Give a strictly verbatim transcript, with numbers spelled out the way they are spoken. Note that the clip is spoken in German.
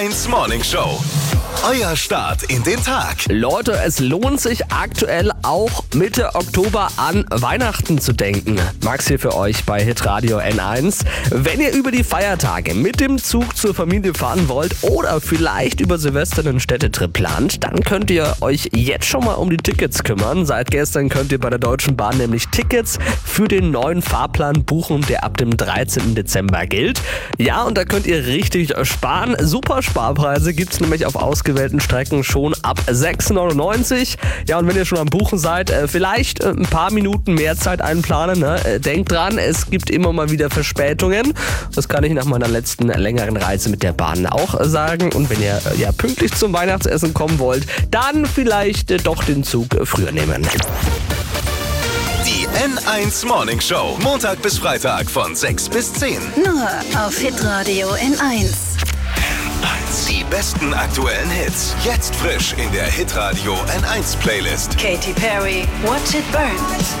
eins Morning Show. Euer Start in den Tag. Leute, es lohnt sich aktuell auch Mitte Oktober an Weihnachten zu denken. Max hier für euch bei Hitradio N eins. Wenn ihr über die Feiertage mit dem Zug zur Familie fahren wollt oder vielleicht über Silvester einen Städtetrip plant, dann könnt ihr euch jetzt schon mal um die Tickets kümmern. Seit gestern könnt ihr bei der Deutschen Bahn nämlich Tickets für den neuen Fahrplan buchen, der ab dem dreizehnten Dezember gilt. Ja, und da könnt ihr richtig sparen. Super Sparpreise gibt's nämlich auf ausgewählten Strecken schon ab sechs neunundneunzig. Ja, und wenn ihr schon am Buchen seid, äh, vielleicht äh, ein paar Minuten mehr Zeit einplanen. Ne? Äh, denkt dran, es gibt immer mal wieder Verspätungen. Das kann ich nach meiner letzten längeren Reise mit der Bahn auch äh, sagen. Und wenn ihr äh, ja pünktlich zum Weihnachtsessen kommen wollt, dann vielleicht äh, doch den Zug äh, früher nehmen. Die N eins Morning Show. Montag bis Freitag von sechs bis zehn. Nur auf Hitradio N eins. Die besten aktuellen Hits. Jetzt frisch in der Hitradio N eins Playlist. Katy Perry, Watch It Burn.